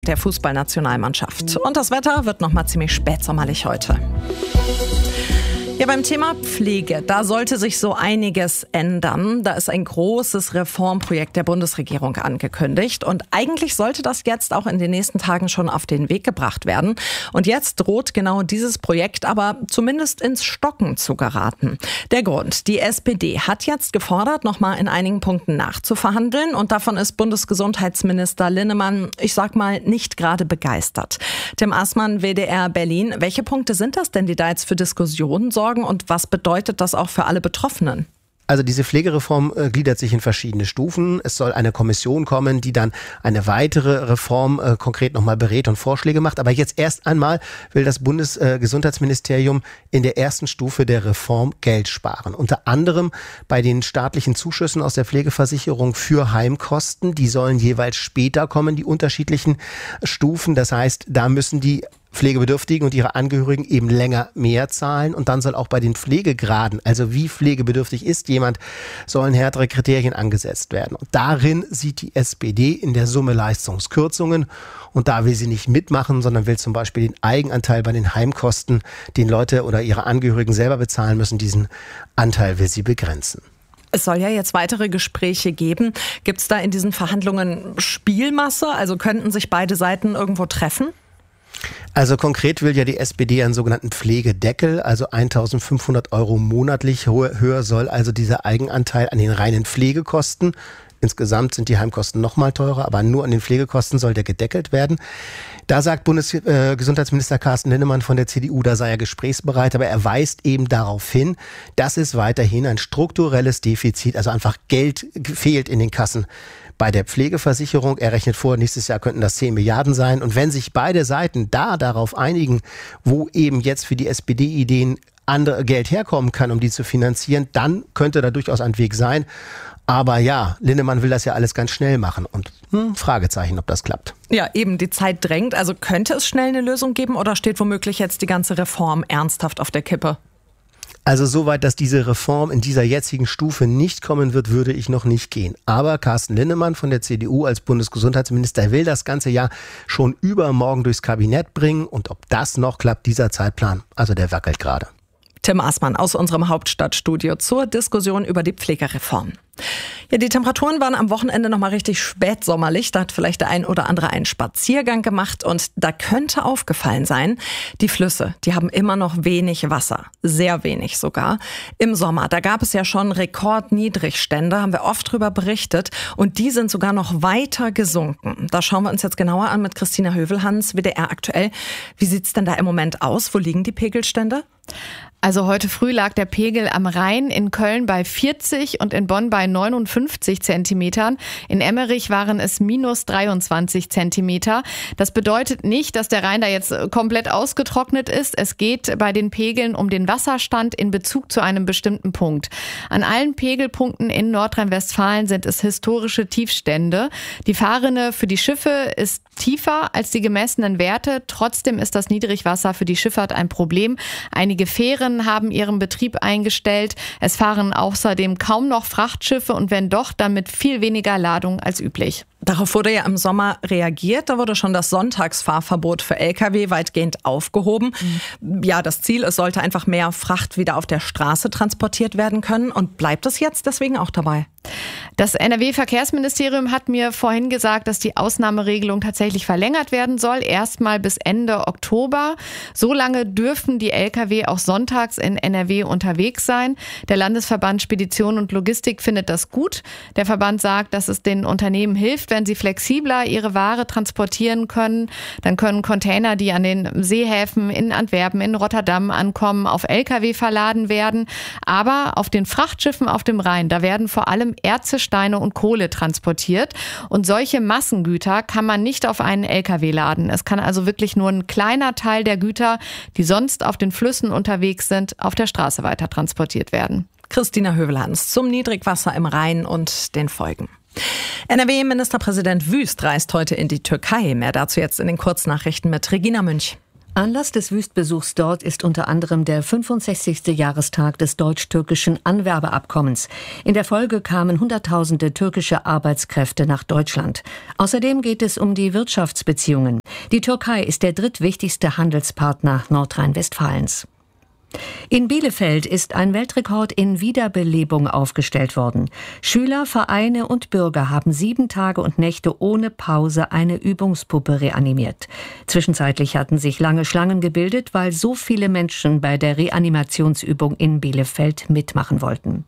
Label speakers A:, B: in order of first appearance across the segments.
A: der Fußballnationalmannschaft. Und das Wetter wird nochmal ziemlich spätsommerlich heute. Ja, beim Thema Pflege, da sollte sich so einiges ändern. Da ist ein großes Reformprojekt der Bundesregierung angekündigt. Und eigentlich sollte das jetzt auch in den nächsten Tagen schon auf den Weg gebracht werden. Und jetzt droht genau dieses Projekt aber zumindest ins Stocken zu geraten. Der Grund: Die SPD hat jetzt gefordert, nochmal in einigen Punkten nachzuverhandeln. Und davon ist Bundesgesundheitsminister Linnemann, ich sag mal, nicht gerade begeistert. Tim Aßmann, WDR Berlin. Welche Punkte sind das denn, die da jetzt für Diskussionen sorgen? Und was bedeutet das auch für alle Betroffenen?
B: Also diese Pflegereform gliedert sich in verschiedene Stufen. Es soll eine Kommission kommen, die dann eine weitere Reform konkret nochmal berät und Vorschläge macht. Aber jetzt erst einmal will das Bundesgesundheitsministerium in der ersten Stufe der Reform Geld sparen. Unter anderem bei den staatlichen Zuschüssen aus der Pflegeversicherung für Heimkosten. Die sollen jeweils später kommen, die unterschiedlichen Stufen. Das heißt, da müssen die Pflegebedürftigen und ihre Angehörigen eben länger mehr zahlen. Und dann soll auch bei den Pflegegraden, also wie pflegebedürftig ist jemand, sollen härtere Kriterien angesetzt werden. Und darin sieht die SPD in der Summe Leistungskürzungen. Und da will sie nicht mitmachen, sondern will zum Beispiel den Eigenanteil bei den Heimkosten, den Leute oder ihre Angehörigen selber bezahlen müssen, diesen Anteil will sie begrenzen.
A: Es soll ja jetzt weitere Gespräche geben. Gibt es da in diesen Verhandlungen Spielmasse? Also könnten sich beide Seiten irgendwo treffen?
B: Also konkret will ja die SPD einen sogenannten Pflegedeckel, also 1.500 € monatlich. Höher soll also dieser Eigenanteil an den reinen Pflegekosten. Insgesamt sind die Heimkosten noch mal teurer, aber nur an den Pflegekosten soll der gedeckelt werden. Da sagt Bundesgesundheitsminister Carsten Linnemann von der CDU, da sei er gesprächsbereit, aber er weist eben darauf hin, dass es weiterhin ein strukturelles Defizit, also einfach Geld fehlt in den Kassen bei der Pflegeversicherung. Er rechnet vor, nächstes Jahr könnten das 10 Milliarden sein. Und wenn sich beide Seiten darauf einigen, wo eben jetzt für die SPD-Ideen andere Geld herkommen kann, um die zu finanzieren, dann könnte da durchaus ein Weg sein. Aber ja, Linnemann will das ja alles ganz schnell machen und Fragezeichen, ob das klappt.
A: Ja, eben, die Zeit drängt. Also könnte es schnell eine Lösung geben oder steht womöglich jetzt die ganze Reform ernsthaft auf der Kippe?
B: Also soweit, dass diese Reform in dieser jetzigen Stufe nicht kommen wird, würde ich noch nicht gehen. Aber Carsten Linnemann von der CDU als Bundesgesundheitsminister will das ganze Jahr schon übermorgen durchs Kabinett bringen. Und ob das noch klappt, dieser Zeitplan, also der wackelt gerade.
A: Tim Aßmann aus unserem Hauptstadtstudio zur Diskussion über die Pflegereform. Ja, die Temperaturen waren am Wochenende noch mal richtig spätsommerlich. Da hat vielleicht der ein oder andere einen Spaziergang gemacht und da könnte aufgefallen sein, die Flüsse, die haben immer noch wenig Wasser. Sehr wenig sogar. Im Sommer, da gab es ja schon Rekordniedrigstände, haben wir oft drüber berichtet und die sind sogar noch weiter gesunken. Da schauen wir uns jetzt genauer an mit Christina Hövelhans, WDR aktuell. Wie sieht's denn da im Moment aus? Wo liegen die Pegelstände?
C: Also heute früh lag der Pegel am Rhein in Köln bei 40 und in Bonn bei 59 Zentimetern. In Emmerich waren es minus 23 Zentimeter. Das bedeutet nicht, dass der Rhein da jetzt komplett ausgetrocknet ist. Es geht bei den Pegeln um den Wasserstand in Bezug zu einem bestimmten Punkt. An allen Pegelpunkten in Nordrhein-Westfalen sind es historische Tiefstände. Die Fahrrinne für die Schiffe ist tiefer als die gemessenen Werte. Trotzdem ist das Niedrigwasser für die Schifffahrt ein Problem. Einige Fähren haben ihren Betrieb eingestellt. Es fahren außerdem kaum noch Frachtschiffe und wenn doch, dann mit viel weniger Ladung als üblich.
A: Darauf wurde ja im Sommer reagiert. Da wurde schon das Sonntagsfahrverbot für Lkw weitgehend aufgehoben. Ja, das Ziel, es sollte einfach mehr Fracht wieder auf der Straße transportiert werden können. Und bleibt es jetzt deswegen auch dabei?
C: Das NRW-Verkehrsministerium hat mir vorhin gesagt, dass die Ausnahmeregelung tatsächlich verlängert werden soll. Erstmal bis Ende Oktober. So lange dürfen die Lkw auch sonntags in NRW unterwegs sein. Der Landesverband Spedition und Logistik findet das gut. Der Verband sagt, dass es den Unternehmen hilft, wenn sie flexibler ihre Ware transportieren können. Dann können Container, die an den Seehäfen in Antwerpen, in Rotterdam ankommen, auf Lkw verladen werden. Aber auf den Frachtschiffen auf dem Rhein, da werden vor allem Erze, Steine und Kohle transportiert. Und solche Massengüter kann man nicht auf einen Lkw laden. Es kann also wirklich nur ein kleiner Teil der Güter, die sonst auf den Flüssen unterwegs sind, auf der Straße weiter transportiert werden.
A: Christina Hövelhans zum Niedrigwasser im Rhein und den Folgen. NRW-Ministerpräsident Wüst reist heute in die Türkei. Mehr dazu jetzt in den Kurznachrichten mit Regina Münch.
D: Anlass des Wüstbesuchs dort ist unter anderem der 65. Jahrestag des deutsch-türkischen Anwerbeabkommens. In der Folge kamen Hunderttausende türkische Arbeitskräfte nach Deutschland. Außerdem geht es um die Wirtschaftsbeziehungen. Die Türkei ist der drittwichtigste Handelspartner Nordrhein-Westfalens. In Bielefeld ist ein Weltrekord in Wiederbelebung aufgestellt worden. Schüler, Vereine und Bürger haben 7 Tage und Nächte ohne Pause eine Übungspuppe reanimiert. Zwischenzeitlich hatten sich lange Schlangen gebildet, weil so viele Menschen bei der Reanimationsübung in Bielefeld mitmachen wollten.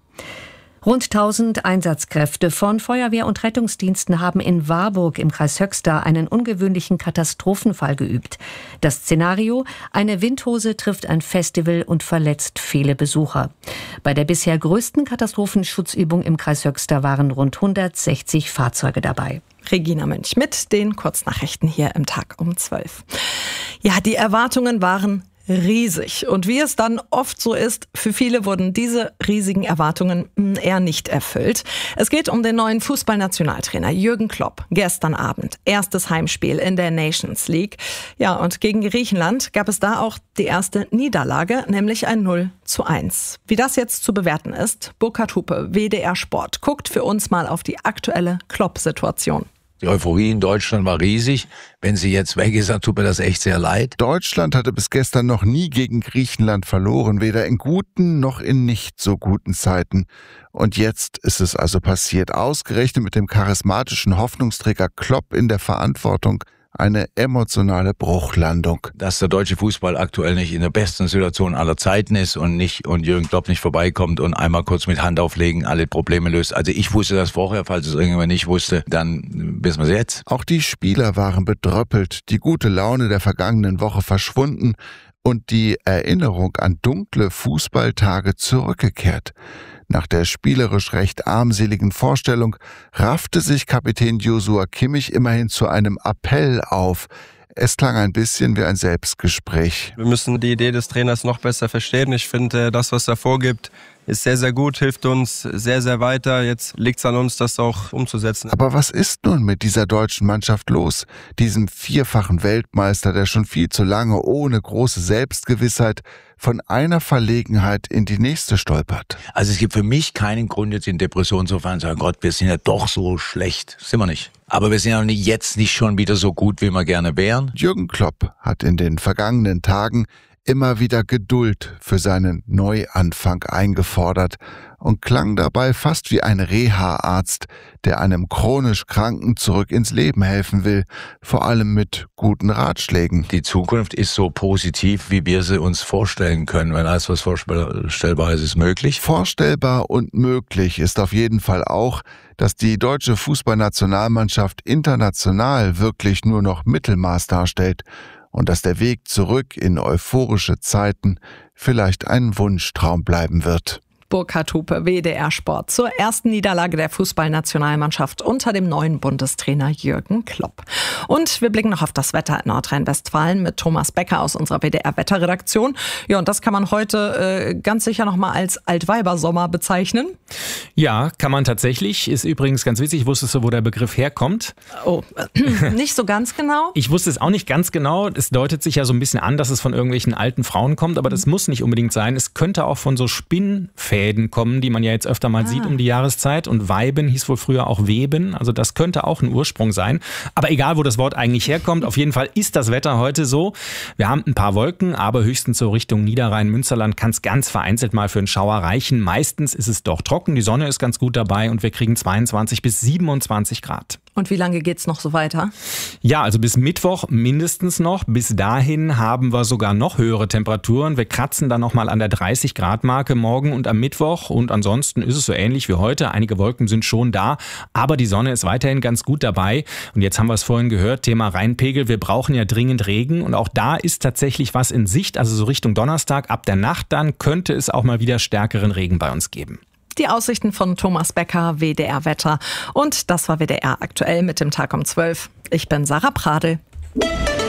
D: Rund 1000 Einsatzkräfte von Feuerwehr und Rettungsdiensten haben in Warburg im Kreis Höxter einen ungewöhnlichen Katastrophenfall geübt. Das Szenario: eine Windhose trifft ein Festival und verletzt viele Besucher. Bei der bisher größten Katastrophenschutzübung im Kreis Höxter waren rund 160 Fahrzeuge dabei.
A: Regina Münch mit den Kurznachrichten hier im Tag um 12. Ja, die Erwartungen waren riesig. Und wie es dann oft so ist, für viele wurden diese riesigen Erwartungen eher nicht erfüllt. Es geht um den neuen Fußballnationaltrainer Jürgen Klopp. Gestern Abend erstes Heimspiel in der Nations League. Ja, und gegen Griechenland gab es da auch die erste Niederlage, nämlich ein 0:1. Wie das jetzt zu bewerten ist, Burkhard Hupe, WDR Sport, guckt für uns mal auf die aktuelle Klopp-Situation.
E: Die Euphorie in Deutschland war riesig. Wenn sie jetzt weg ist, dann tut mir das echt sehr leid.
F: Deutschland hatte bis gestern noch nie gegen Griechenland verloren, weder in guten noch in nicht so guten Zeiten. Und jetzt ist es also passiert. Ausgerechnet mit dem charismatischen Hoffnungsträger Klopp in der Verantwortung. Eine emotionale Bruchlandung.
E: Dass der deutsche Fußball aktuell nicht in der besten Situation aller Zeiten ist und Jürgen Klopp nicht vorbeikommt und einmal kurz mit Hand auflegen alle Probleme löst. Also ich wusste das vorher, falls es irgendjemand nicht wusste, dann wissen wir es jetzt.
F: Auch die Spieler waren bedröppelt, die gute Laune der vergangenen Woche verschwunden und die Erinnerung an dunkle Fußballtage zurückgekehrt. Nach der spielerisch recht armseligen Vorstellung raffte sich Kapitän Joshua Kimmich immerhin zu einem Appell auf. Es klang ein bisschen wie ein Selbstgespräch.
G: Wir müssen die Idee des Trainers noch besser verstehen. Ich finde, das, was er vorgibt, ist sehr, sehr gut, hilft uns sehr, sehr weiter. Jetzt liegt es an uns, das auch umzusetzen.
F: Aber was ist nun mit dieser deutschen Mannschaft los? Diesem vierfachen Weltmeister, der schon viel zu lange ohne große Selbstgewissheit von einer Verlegenheit in die nächste stolpert.
E: Also es gibt für mich keinen Grund, jetzt in Depression zu fahren und sagen, Gott, wir sind ja doch so schlecht. Sind wir nicht. Aber wir sind ja jetzt nicht schon wieder so gut, wie wir gerne wären.
F: Jürgen Klopp hat in den vergangenen Tagen immer wieder Geduld für seinen Neuanfang eingefordert und klang dabei fast wie ein Reha-Arzt, der einem chronisch Kranken zurück ins Leben helfen will, vor allem mit guten Ratschlägen.
E: Die Zukunft ist so positiv, wie wir sie uns vorstellen können. Wenn alles, was vorstellbar ist, ist möglich.
F: Vorstellbar und möglich ist auf jeden Fall auch, dass die deutsche Fußballnationalmannschaft international wirklich nur noch Mittelmaß darstellt und dass der Weg zurück in euphorische Zeiten vielleicht ein Wunschtraum bleiben wird.
A: Burkhard Hupe, WDR Sport, zur ersten Niederlage der Fußballnationalmannschaft unter dem neuen Bundestrainer Jürgen Klopp. Und wir blicken noch auf das Wetter in Nordrhein-Westfalen mit Thomas Becker aus unserer WDR-Wetterredaktion. Ja, und das kann man heute ganz sicher noch mal als Altweibersommer bezeichnen.
H: Ja, kann man tatsächlich. Ist übrigens ganz witzig. Wusstest du, wo der Begriff herkommt?
A: Oh, nicht so ganz genau?
H: Ich wusste es auch nicht ganz genau. Es deutet sich ja so ein bisschen an, dass es von irgendwelchen alten Frauen kommt, aber das muss nicht unbedingt sein. Es könnte auch von so Spinnfäden kommen, die man ja jetzt öfter mal sieht um die Jahreszeit. Und Weiben hieß wohl früher auch Weben. Also das könnte auch ein Ursprung sein. Aber egal, wo das Wort eigentlich herkommt, auf jeden Fall ist das Wetter heute so. Wir haben ein paar Wolken, aber höchstens so Richtung Niederrhein-Münsterland kann es ganz vereinzelt mal für einen Schauer reichen. Meistens ist es doch trocken, die Sonne ist ganz gut dabei und wir kriegen 22 bis 27 Grad.
A: Und wie lange geht's noch so weiter?
H: Ja, also bis Mittwoch mindestens noch. Bis dahin haben wir sogar noch höhere Temperaturen. Wir kratzen dann nochmal an der 30-Grad-Marke morgen und am Mittwoch. Und ansonsten ist es so ähnlich wie heute. Einige Wolken sind schon da, aber die Sonne ist weiterhin ganz gut dabei. Und jetzt haben wir es vorhin gehört, Thema Rheinpegel. Wir brauchen ja dringend Regen und auch da ist tatsächlich was in Sicht. Also so Richtung Donnerstag, ab der Nacht dann könnte es auch mal wieder stärkeren Regen bei uns geben.
A: Die Aussichten von Thomas Becker, WDR Wetter. Und das war WDR aktuell mit dem Tag um 12. Ich bin Sarah Pradel.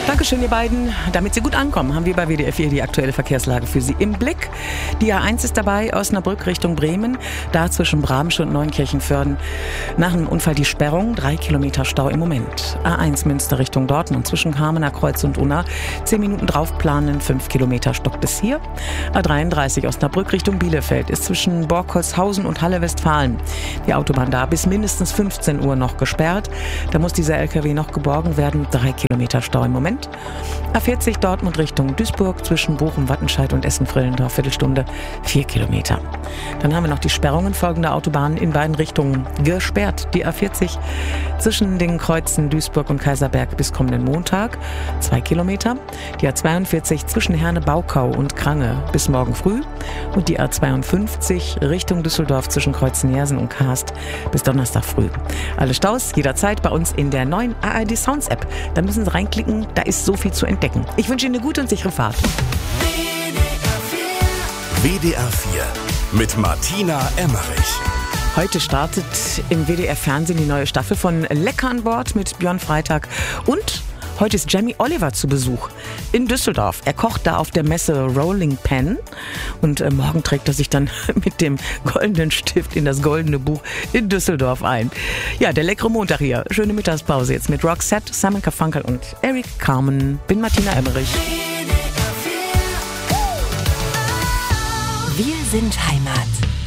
I: Dankeschön, ihr beiden. Damit Sie gut ankommen, haben wir bei WDR 4 die aktuelle Verkehrslage für Sie im Blick. Die A1 ist dabei, Osnabrück Richtung Bremen. Da zwischen Bramsche und Neunkirchenvörden nach einem Unfall die Sperrung. 3 Kilometer Stau im Moment. A1 Münster Richtung Dortmund zwischen Kamener Kreuz und Unna. 10 Minuten draufplanen, 5 Kilometer stockt es hier. A33 Osnabrück Richtung Bielefeld ist zwischen Borkholzhausen und Halle-Westfalen. Die Autobahn da bis mindestens 15 Uhr noch gesperrt. Da muss dieser LKW noch geborgen werden. 3 Kilometer Stau im Moment. A40 Dortmund Richtung Duisburg zwischen Bochum, Wattenscheid und Essen-Frillendorf, Viertelstunde, 4 Kilometer. Dann haben wir noch die Sperrungen folgender Autobahnen in beiden Richtungen gesperrt. Die A40 zwischen den Kreuzen Duisburg und Kaiserberg bis kommenden Montag, 2 Kilometer. Die A42 zwischen Herne-Baukau und Krange bis morgen früh. Und die A52 Richtung Düsseldorf zwischen Kreuzen-Jersen und Kaast bis Donnerstag früh. Alle Staus jederzeit bei uns in der neuen ARD Sounds App. Da müssen Sie reinklicken, da ist so viel zu entdecken. Ich wünsche Ihnen eine gute und sichere Fahrt.
J: WDR 4 mit Martina Emmerich.
I: Heute startet im WDR Fernsehen die neue Staffel von Lecker an Bord mit Björn Freitag. Und heute ist Jamie Oliver zu Besuch in Düsseldorf. Er kocht da auf der Messe Rolling Pen und morgen trägt er sich dann mit dem goldenen Stift in das goldene Buch in Düsseldorf ein. Ja, der leckere Montag hier. Schöne Mittagspause jetzt mit Roxette, Simon Garfunkel und Eric Carmen. Bin Martina Emmerich.
K: Wir sind Heimat.